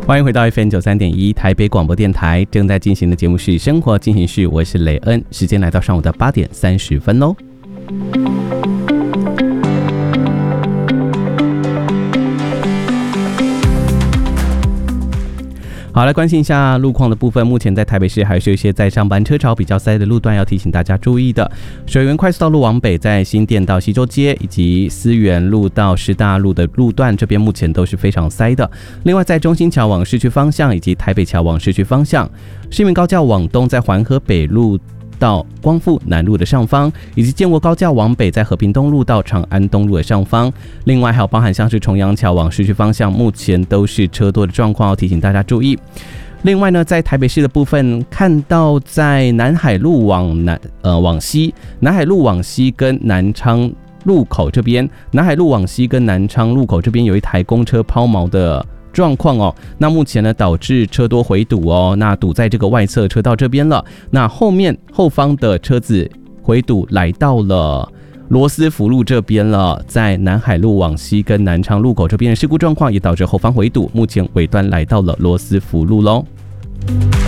欢迎回到 FM93.1 台北广播电台，正在进行的节目是生活进行式，我是雷恩，时间来到上午的8点30分喽。好，来关心一下路况的部分。目前在台北市还是有一些在上班车潮比较塞的路段，要提醒大家注意的。水源快速道路往北，在新店到西周街以及思源路到师大路的路段，这边目前都是非常塞的。另外，在中兴桥往市区方向以及台北桥往市区方向，市民高架往东在环河北路到光复南路的上方，以及建国高架往北在和平东路到长安东路的上方。另外还有包含像是重阳桥往市区方向，目前都是车多的状况，要提醒大家注意。另外呢，在台北市的部分，看到在南海路往西，南海路往西跟南昌路口这边，南海路往西跟南昌路口这边有一台公车抛锚的状况哦，那目前呢导致车多回堵哦，那堵在这个外侧车道这边了，那后方的车子回堵来到了罗斯福路这边了，在南海路往西跟南昌路口这边的事故状况也导致后方回堵，目前尾端来到了罗斯福路咯。